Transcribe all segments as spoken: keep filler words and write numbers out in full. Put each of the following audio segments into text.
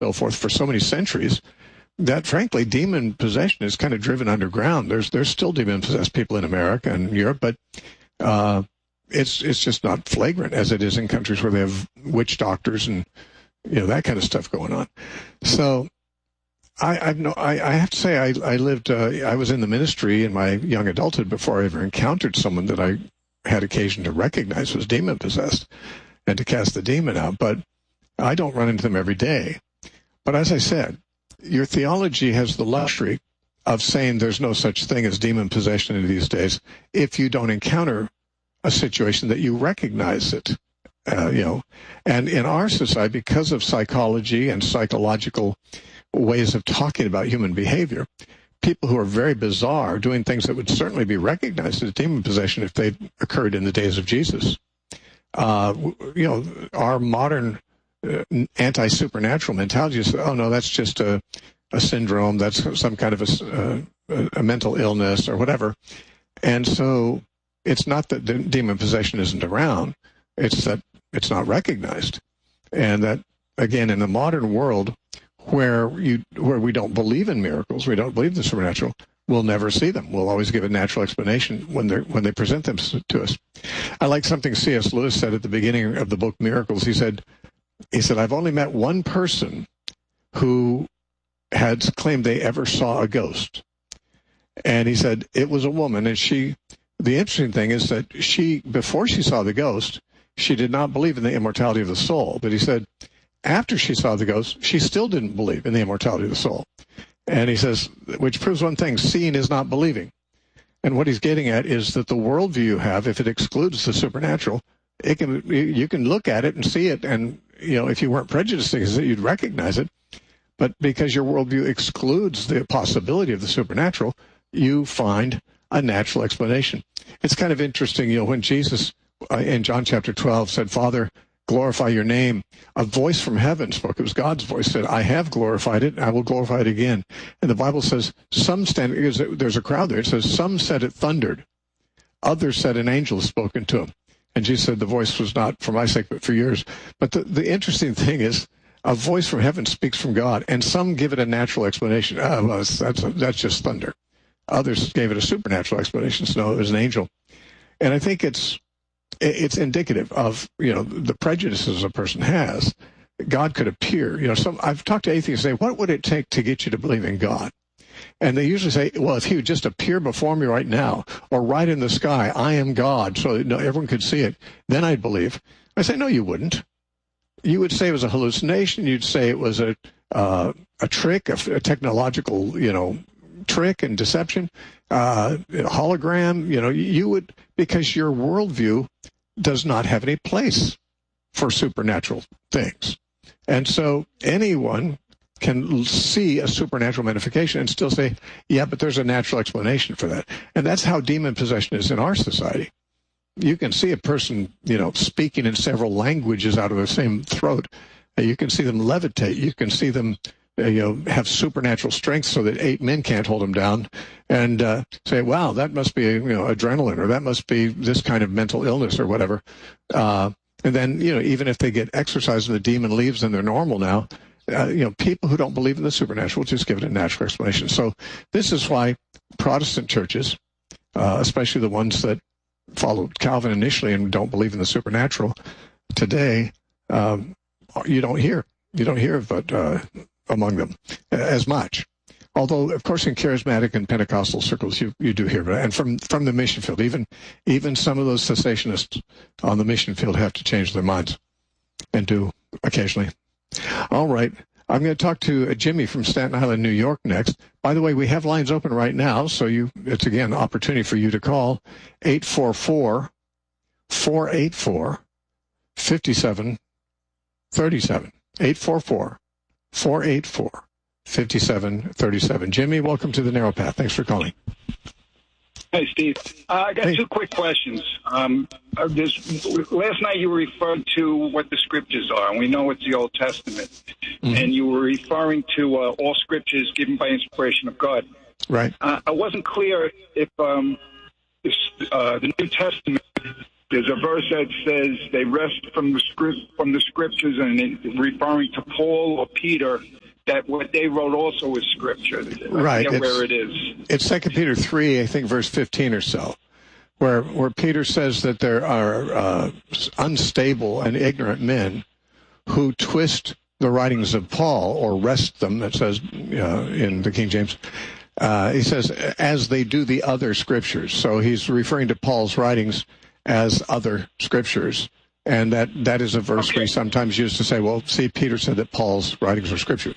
so forth for so many centuries that, frankly, demon possession is kind of driven underground. There's there's still demon-possessed people in America and Europe, but uh, it's it's just not flagrant as it is in countries where they have witch doctors and, you know, that kind of stuff going on. So I I've no, I, I have to say I, I lived, uh, I was in the ministry in my young adulthood before I ever encountered someone that I had occasion to recognize was demon-possessed and to cast the demon out. But I don't run into them every day. But as I said, your theology has the luxury of saying there's no such thing as demon possession in these days if you don't encounter a situation that you recognize it, uh, you know. And in our society, because of psychology and psychological ways of talking about human behavior, people who are very bizarre doing things that would certainly be recognized as demon possession if they occurred in the days of Jesus. Uh, you know, our modern uh, anti-supernatural mentality is, oh, no, that's just a, a syndrome. That's some kind of a, a, a mental illness or whatever. And so it's not that the demon possession isn't around. It's that it's not recognized. And that, again, in the modern world where you where we don't believe in miracles, we don't believe in the supernatural, we'll never see them. We'll always give a natural explanation when they when they present them to us. I like something C S Lewis said at the beginning of the book Miracles. He said, he said, I've only met one person who had claimed they ever saw a ghost. And he said it was a woman, and she, the interesting thing is that she, before she saw the ghost, she did not believe in the immortality of the soul. But he said after she saw the ghost, she still didn't believe in the immortality of the soul. And he says, which proves one thing, seeing is not believing. And what he's getting at is that the worldview you have, if it excludes the supernatural, it can you can look at it and see it, and you know, if you weren't prejudiced against it, you'd recognize it. But because your worldview excludes the possibility of the supernatural, you find a natural explanation. It's kind of interesting, you know, when Jesus uh, in John chapter twelve said, Father, glorify your name, a voice from heaven spoke. It was God's voice, said, I have glorified it, I will glorify it again. And the Bible says, some stand, there's a crowd there, it says, some said it thundered, others said an angel has spoken to him. And Jesus said, the voice was not for my sake, but for yours. But the, the interesting thing is, a voice from heaven speaks from God, and some give it a natural explanation. Oh, well, that's, that's just thunder. Others gave it a supernatural explanation. So no, it was an angel. And I think it's it's indicative of, you know, the prejudices a person has. God could appear. You know, some I've talked to atheists and say, what would it take to get you to believe in God? And they usually say, well, if he would just appear before me right now, or right in the sky, I am God, so that everyone could see it, then I'd believe. I say, no, you wouldn't. You would say it was a hallucination. You'd say it was a uh, a trick, a, a technological, you know, trick and deception, uh, hologram. You know, you would, because your worldview does not have any place for supernatural things. And so anyone can see a supernatural manifestation and still say, yeah, but there's a natural explanation for that. And that's how demon possession is in our society. You can see a person, you know, speaking in several languages out of the same throat. You can see them levitate. You can see them, uh, you know, have supernatural strength so that eight men can't hold them down, and uh, say, wow, that must be, you know, adrenaline, or that must be this kind of mental illness or whatever. Uh, and then, you know, even if they get exorcised and the demon leaves and they're normal now, uh, you know, people who don't believe in the supernatural just give it a natural explanation. So this is why Protestant churches, uh, especially the ones that followed Calvin initially and don't believe in the supernatural, today um, you don't hear you don't hear of it uh, among them as much. Although, of course, in charismatic and Pentecostal circles, you, you do hear of it, and from from the mission field, even even some of those cessationists on the mission field have to change their minds, and do occasionally. All right. I'm going to talk to Jimmy from Staten Island, New York next. By the way, we have lines open right now, so you it's, again, an opportunity for you to call eight four four, four eight four, five seven three seven. eight four four, four eight four, five seven three seven. Jimmy, welcome to the Narrow Path. Thanks for calling. Hey, Steve. Uh, I got hey. two quick questions. Um, uh, this, last night you were referring to what the scriptures are, and we know it's the Old Testament. Mm-hmm. And you were referring to uh, all scriptures given by inspiration of God. Right. Uh, I wasn't clear if um, this, uh, the New Testament there's a verse that says they rest from the script from the scriptures, and it, referring to Paul or Peter, that what they wrote also was scripture. Right. I forget where it is. It's Second Peter three, I think, verse fifteen or so, where where Peter says that there are uh, unstable and ignorant men who twist the writings of Paul, or wrest them, it says uh, in the King James. Uh, he says, as they do the other scriptures. So he's referring to Paul's writings as other scriptures. And that, that is a verse okay. we sometimes use to say, well, see, Peter said that Paul's writings are scriptures.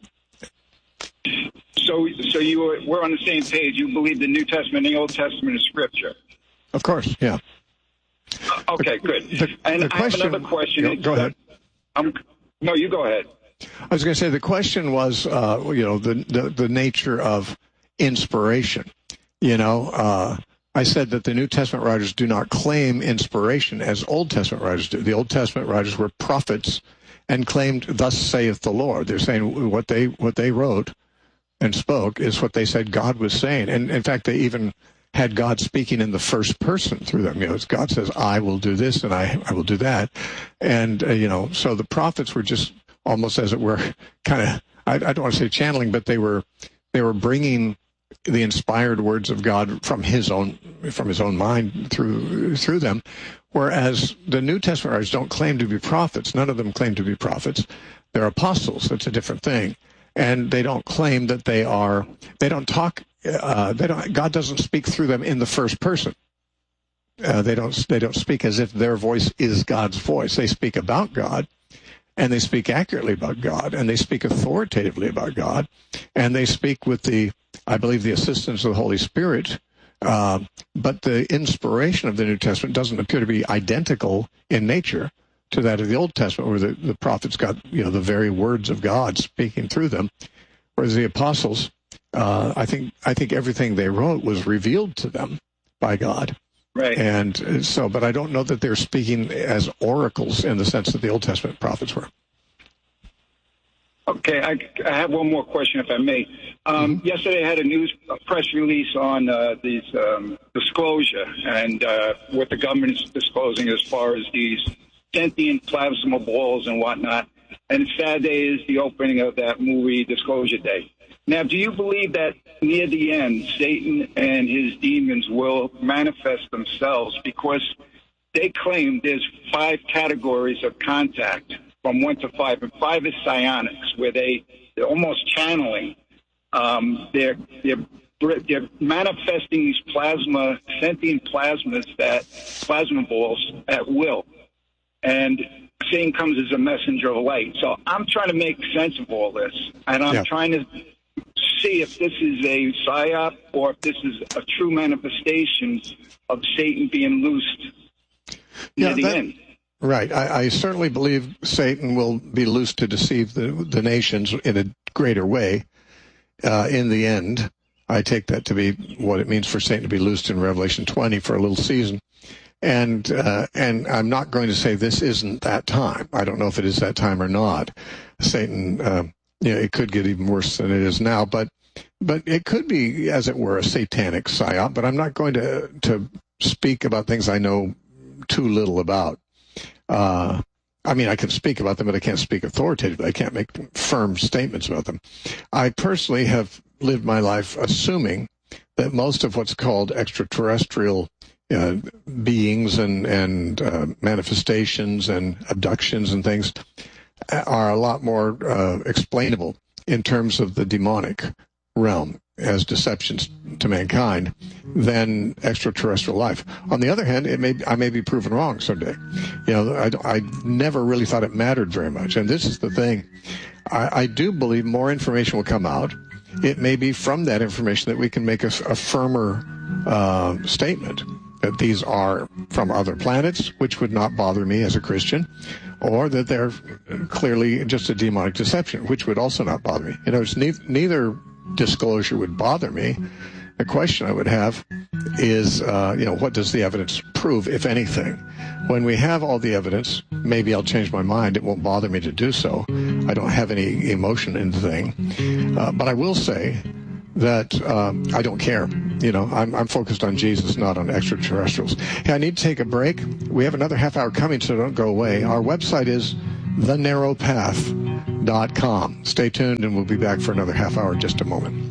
So so you were, we're on the same page. You believe the New Testament and the Old Testament is scripture? Of course, yeah. Uh, okay, good. The, and the question, I have another question. You know, go ahead. Um, no, you go ahead. I was going to say the question was, uh, you know, the, the, the nature of inspiration. You know, uh, I said that the New Testament writers do not claim inspiration as Old Testament writers do. The Old Testament writers were prophets and claimed, "Thus saith the Lord." They're saying what they what they wrote and spoke is what they said God was saying. And in fact, they even had God speaking in the first person through them. You know, God says, "I will do this and I I will do that," and uh, you know, so the prophets were just almost, as it were, kind of, I, I don't want to say channeling, but they were they were bringing the inspired words of God from his own from his own mind through through them. Whereas the New Testament writers don't claim to be prophets. None of them claim to be prophets. They're apostles. That's a different thing. And they don't claim that they are. They don't talk. Uh, they don't. God doesn't speak through them in the first person. Uh, they don't. They don't speak as if their voice is God's voice. They speak about God. And they speak accurately about God, and they speak authoritatively about God, and they speak with the, I believe, the assistance of the Holy Spirit. Uh, but the inspiration of the New Testament doesn't appear to be identical in nature to that of the Old Testament, where the, the prophets got, you know, the very words of God speaking through them, whereas the apostles, uh, I think, I think everything they wrote was revealed to them by God. Right. And so, but I don't know that they're speaking as oracles in the sense that the Old Testament prophets were. Okay, I, I have one more question, if I may. Um, mm-hmm. Yesterday, I had a news a press release on uh, these um, disclosure and uh, what the government is disclosing as far as these sentient plasma balls and whatnot. And Saturday is the opening of that movie, Disclosure Day. Now, do you believe that near the end, Satan and his demons will manifest themselves? Because they claim there's five categories of contact, from one to five, and five is psionics, where they, they're almost channeling. Um, they're, they're, they're manifesting these plasma, sentient plasmas, that plasma balls at will. And Satan comes as a messenger of light. So I'm trying to make sense of all this, and I'm yeah. trying to see if this is a psyop or if this is a true manifestation of Satan being loosed near yeah, the that, end. Right. I, I certainly believe Satan will be loosed to deceive the, the nations in a greater way uh, in the end. I take that to be what it means for Satan to be loosed in Revelation twenty for a little season. And uh, and I'm not going to say this isn't that time. I don't know if it is that time or not. Satan... Uh, You know, it could get even worse than it is now, but but it could be, as it were, a satanic psyop. But I'm not going to to speak about things I know too little about. Uh, I mean, I can speak about them, but I can't speak authoritatively. I can't make firm statements about them. I personally have lived my life assuming that most of what's called extraterrestrial uh, beings and and uh, manifestations and abductions and things are a lot more uh, explainable in terms of the demonic realm as deceptions to mankind than extraterrestrial life. On the other hand, it may I may be proven wrong someday. You know, I, I never really thought it mattered very much. And this is the thing. I, I do believe more information will come out. It may be from that information that we can make a, a firmer uh, statement that these are from other planets, which would not bother me as a Christian, or that they're clearly just a demonic deception, which would also not bother me. You know, it's neither, neither disclosure would bother me. The question I would have is, uh, you know, what does the evidence prove, if anything? When we have all the evidence, maybe I'll change my mind. It won't bother me to do so. I don't have any emotion in the thing. Uh, but I will say that um, I don't care. You know, I'm, I'm focused on Jesus, not on extraterrestrials. Hey, I need to take a break. We have another half hour coming, so don't go away. Our website is the narrow path dot com. Stay tuned, and we'll be back for another half hour in just a moment.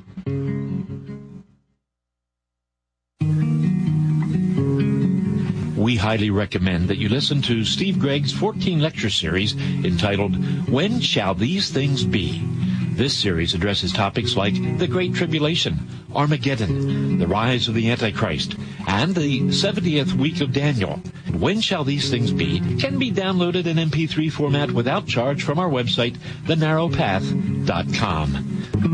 We highly recommend that you listen to Steve Gregg's fourteen lecture series entitled, When Shall These Things Be? This series addresses topics like the Great Tribulation, Armageddon, the rise of the Antichrist, and the seventieth week of Daniel. When Shall These Things Be? Can be downloaded in M P three format without charge from our website, the narrow path dot com.